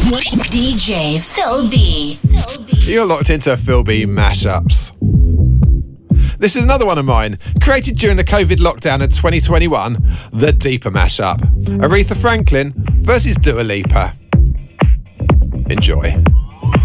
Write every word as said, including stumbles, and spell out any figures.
D J Phil B. You're locked into Phil B mashups. This is another one of mine, created during the COVID lockdown of twenty twenty-one, the Deeper mashup. Aretha Franklin versus Dua Lipa. Enjoy.